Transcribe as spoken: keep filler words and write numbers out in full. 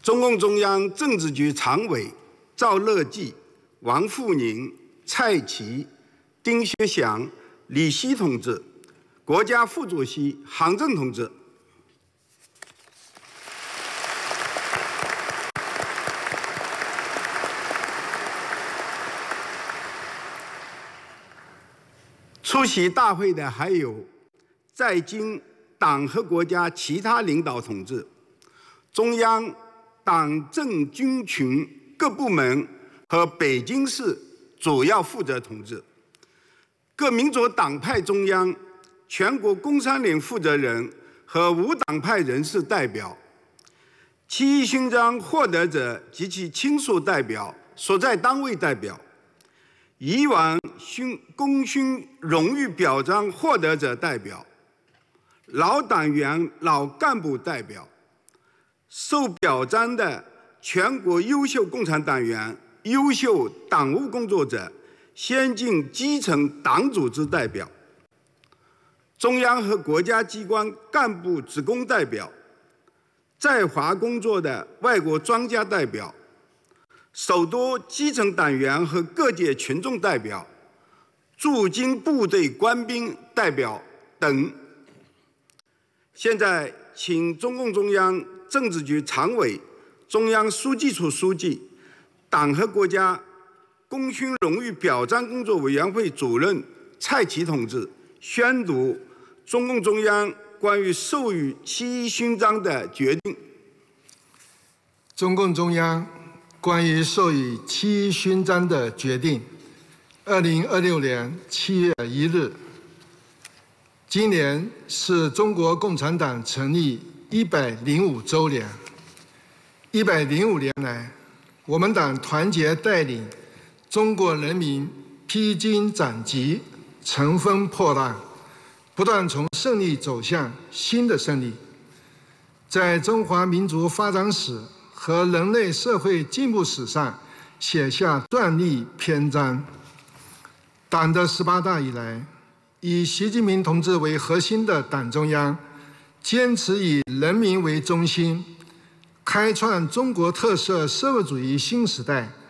中共中央政治局常委赵乐际、王沪宁、蔡奇、丁薛祥、李希同志，国家副主席韩正同志。出席大会的还有在京党和国家其他领导同志、中央党政军群各部门和北京市主要负责同志、各民主党派中央、全国工商联负责人和无党派人士代表、七一勋章获得者及其亲属代表、所在单位代表、以往勋功勋荣誉表彰获得者代表、老党员、老干部代表、受表彰的全国优秀共产党员、优秀党务工作者、先进基层党组织代表、中央和国家机关干部职工代表、在华工作的外国专家代表、首都基层党员和各界群众代表、驻京部队官兵代表等。现在，请中共中央政治局常委、中央书记处书记、党和国家功勋荣誉表彰工作委员会主任蔡奇同志宣读中共中央关于授予七一勋章的决定。 中共中央关于授予七一勋章的决定，二零二六年七月一日。今年是中国共产党成立一百零五周年。一百零五年来，我们党团结带领中国人民披荆斩棘、乘风破浪，不断从胜利走向新的胜利，在中华民族发展史和人类社会进步史上写下壮丽篇章。党的十八大以来，以习近平同志为核心的党中央，坚持以人民为中心，开创中国特色社会主义新时代。